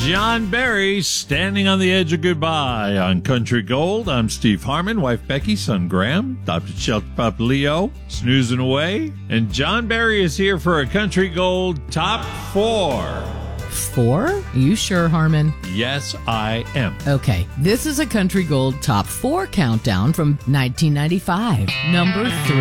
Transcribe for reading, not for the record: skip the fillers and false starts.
John Barry, Standing on the Edge of Goodbye on Country Gold. I'm Steve Harmon, wife Becky, son Graham, adopted shelter pup Leo, snoozing away. And John Barry is here for a Country Gold Top 4. 4? Are you sure, Harmon? Yes, I am. Okay, this is a Country Gold Top 4 countdown from 1995. Number 3.